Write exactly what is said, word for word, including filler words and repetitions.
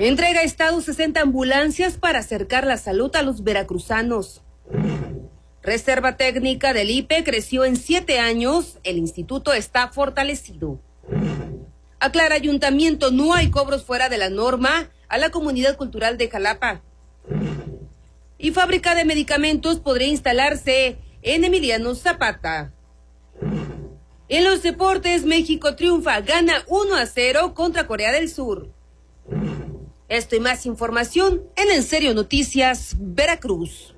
Entrega Estado sesenta ambulancias para acercar la salud a los veracruzanos. Reserva técnica del I P E creció en siete años. El instituto está fortalecido. Aclara Ayuntamiento, no hay cobros fuera de la norma a la comunidad cultural de Jalapa. Y fábrica de medicamentos podría instalarse en Emiliano Zapata. En los deportes, México triunfa, gana uno a cero contra Corea del Sur. Esto y más información en En Serio Noticias, Veracruz.